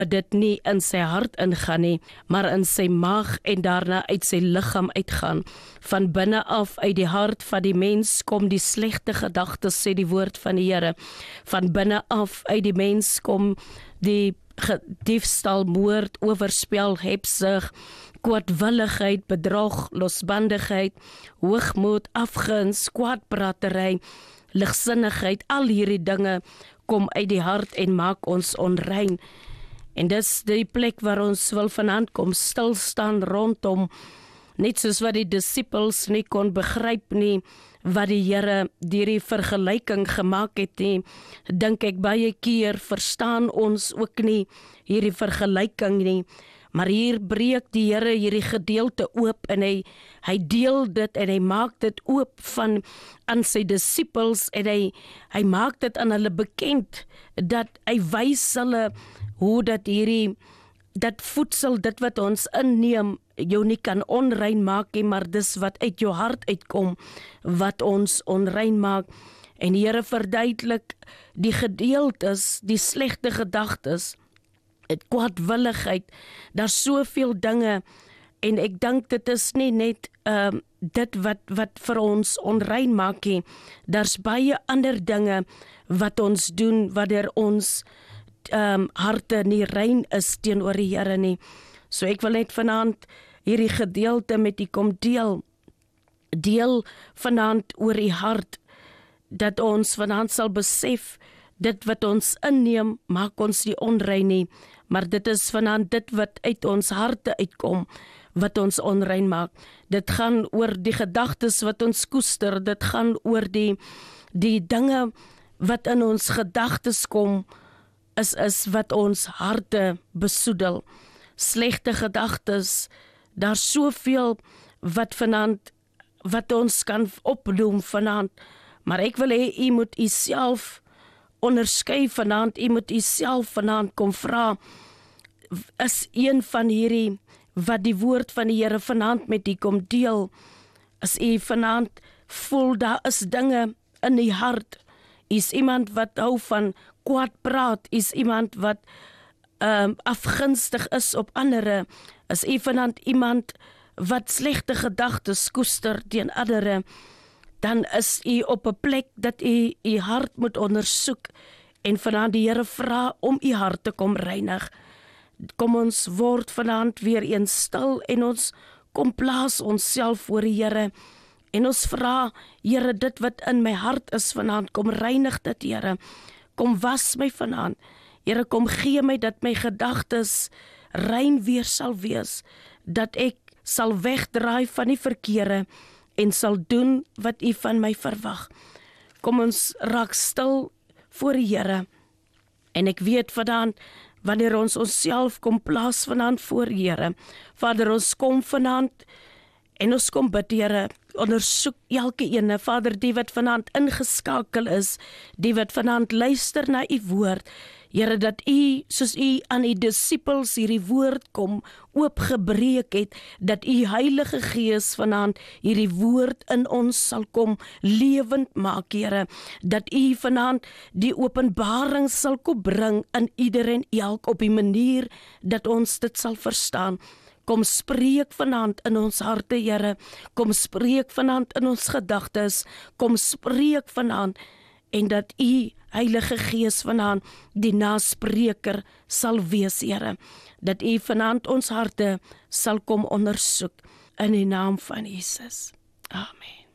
dit nie in sy hart ingaan nie, maar in sy maag en daarna uit sy liggaam uitgaan. Van binne af uit die hart van die mens kom die slegte gedagtes, sê die woord van die Here. Van binne af uit die mens kom die diefstal, moord, oorspel, hebsug, kwaadwilligheid, bedrog, losbandigheid, hoogmoed, afguns, kwaadpratery, ligsinnigheid. Al hierdie dinge kom uit die hart en maak ons onrein. En dis die plek waar ons wil vanaand kom stil staan rondom, net soos wat die disippels nie kon begryp nie, wat die Here deur die vergelyking gemaak het nie, dink ek baie keer verstaan ons ook nie hierdie vergelyking nie, maar hier breek die Here hierdie gedeelte oop en hy deel dit en hy maak dit oop aan sy disippels en hy maak dit aan hulle bekend, dat hy wys hulle hoe dat voedsel, dit wat ons inneem, jou nie kan onrein maak nie, maar dis wat uit jou hart uitkom, wat ons onrein maak. En die Here verduidelik die gedeeltes, die slegte gedagtes, kwaadwilligheid, daar's soveel dinge, en ek dink dit is nie net dit wat vir ons onrein maak nie, daar's baie ander dinge wat ons doen, wanneer ons harte nie rein is teenoor die Here nie. So ek wil net vanaand hierdie gedeelte met u kom deel vanaand oor die hart, dat ons vanaand sal besef, dit wat ons inneem, maak ons nie onrein nie, maar dit is vanaand dit wat uit ons harte uitkom, wat ons onrein maak. Dit gaan oor die gedagtes wat ons koester, dit gaan oor die dinge wat in ons gedagtes kom, is wat ons harte besoedel. Slegte gedagtes, daar's soveel wat ons kan opnoem vanaand, maar ek wil hê u moet u self onderskei vanaand, u moet u self vanaand kom vra, is een van hierdie wat die woord van die Here vanaand met u kom deel, as u vanaand voel daar is dinge in die hart, is iemand wat hou van kwaad praat, is iemand wat afgunstig is op andere, is u vanaand iemand wat slegte gedagtes koester teen andere, dan is u op 'n plek dat u hart moet ondersoek en vanaand die Here vra om u hart te kom reinig. Kom ons word vanaand weer eens stil en ons kom plaas onsself voor die Here en ons vra, Here, dit wat in my hart is vanaand, kom reinig dit, Here. Kom was my vanaand. Here, kom gee my dat my gedagtes rein weer sal wees, dat ek sal wegdraai van die verkeerde en sal doen wat u van my verwag. Kom ons raak stil voor die Here. En ek weet vanaand, wanneer ons onsself kom plaas vanaand voor die Here, Vader, ons kom vanaand en ons kom bid, Here, ondersoek elke ene, Vader, die wat vanaand ingeskakel is, die wat vanaand luister na u woord, Here, dat u, soos u aan die disippels hierdie woord kom oopgebreek het, dat u Heilige Gees vanaand hierdie woord in ons sal kom lewend maak, Here, dat u vanaand die openbaring sal kom bring in ieder en elk op die manier dat ons dit sal verstaan. Kom spreek vanaand in ons harte, Here, kom spreek vanaand in ons gedagtes, kom spreek vanaand, en dat u Heilige Gees vanaand die naspreker sal wees, Here, dat u vanaand ons harte sal kom ondersoek in die naam van Jesus. Amen.